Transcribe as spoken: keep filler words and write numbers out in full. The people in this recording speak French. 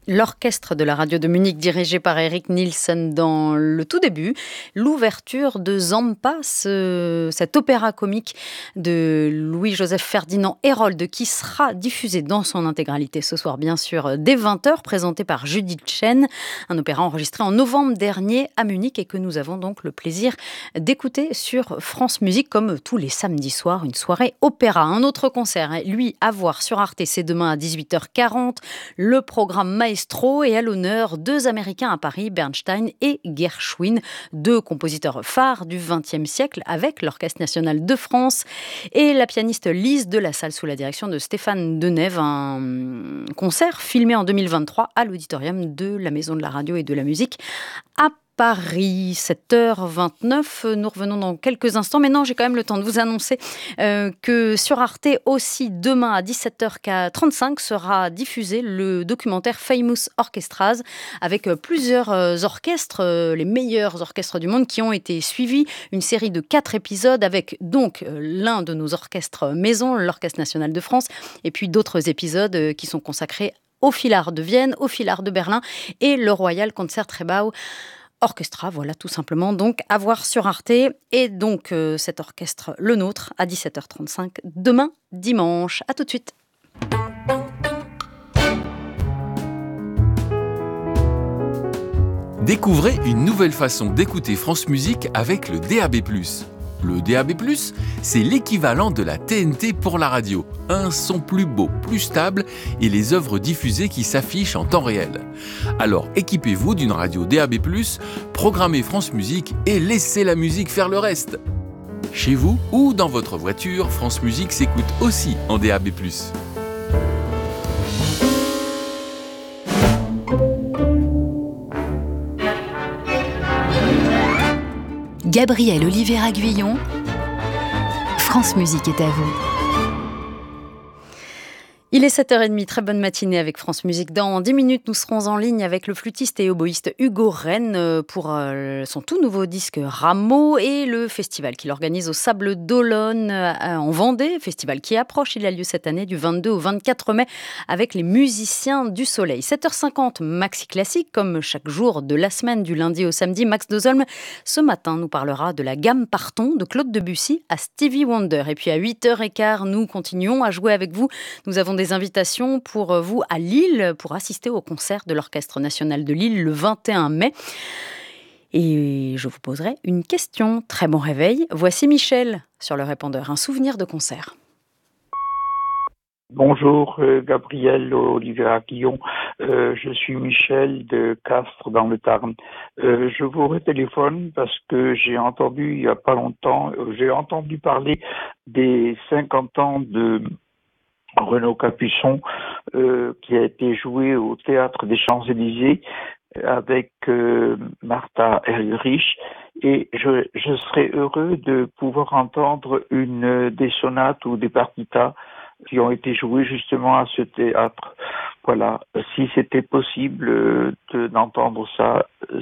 L'orchestre de la radio de Munich, dirigé par Eric Nielsen dans le tout début, l'ouverture de Zampa, ce, cet opéra comique de Louis-Joseph Ferdinand Hérold, qui sera diffusé dans son intégralité ce soir, bien sûr, dès vingt heures, présenté par Judith Chen, un opéra enregistré en novembre dernier à Munich et que nous avons donc le plaisir d'écouter sur France Musique, comme tous les samedis soirs, une soirée opéra. Un autre concert, lui, à voir sur Arte, c'est demain à dix-huit heures quarante, le programme Maestro. Et à l'honneur, deux Américains à Paris, Bernstein et Gershwin, deux compositeurs phares du vingtième siècle avec l'Orchestre national de France et la pianiste Lise de la Salle sous la direction de Stéphane Denève. Un concert filmé en deux mille vingt-trois à l'auditorium de la Maison de la Radio et de la Musique à Paris, sept heures vingt-neuf. Nous revenons dans quelques instants. Mais non, j'ai quand même le temps de vous annoncer euh, que sur Arte aussi, demain à dix-sept heures trente-cinq, sera diffusé le documentaire Famous Orchestras avec plusieurs euh, orchestres, euh, les meilleurs orchestres du monde qui ont été suivis. Une série de quatre épisodes avec donc euh, l'un de nos orchestres maison, l'Orchestre national de France, et puis d'autres épisodes euh, qui sont consacrés au Philhar de Vienne, au Philhar de Berlin et le Royal Concertgebouw Orchestra, voilà tout simplement, donc à voir sur Arte. Et donc euh, cet orchestre, le nôtre, à dix-sept heures trente-cinq, demain dimanche. À tout de suite. Découvrez une nouvelle façon d'écouter France Musique avec le D A B plus. Le D A B plus, c'est l'équivalent de la T N T pour la radio. Un son plus beau, plus stable et les œuvres diffusées qui s'affichent en temps réel. Alors équipez-vous d'une radio D A B plus, programmez France Musique et laissez la musique faire le reste. Chez vous ou dans votre voiture, France Musique s'écoute aussi en D A B plus. Gabriel Oliveira-Guyon, France Musique est à vous. Il est sept heures trente, très bonne matinée avec France Musique. Dans dix minutes, nous serons en ligne avec le flûtiste et oboïste Hugo Rennes pour son tout nouveau disque Rameau et le festival qu'il organise au Sable d'Olonne en Vendée. Festival qui approche, il a lieu cette année du vingt-deux au vingt-quatre mai avec les musiciens du Soleil. sept heures cinquante, Maxi Classique, comme chaque jour de la semaine, du lundi au samedi. Max Dozolm, ce matin, nous parlera de la gamme Partons de Claude Debussy à Stevie Wonder. Et puis à huit heures quinze, nous continuons à jouer avec vous. Nous avons des invitations pour vous à Lille pour assister au concert de l'Orchestre national de Lille le vingt et un mai. Et je vous poserai une question. Très bon réveil. Voici Michel sur le répondeur. Un souvenir de concert. Bonjour euh, Gabriel Oliveira-Guyon, euh, je suis Michel de Castres dans le Tarn. Euh, je vous retéléphone parce que j'ai entendu il n'y a pas longtemps, euh, j'ai entendu parler des cinquante ans de Renaud Capuçon euh, qui a été joué au Théâtre des Champs-Élysées avec euh, Martha Errich et je, je serais heureux de pouvoir entendre une des sonates ou des partitas qui ont été jouées justement à ce théâtre. Voilà, si c'était possible de, d'entendre ça,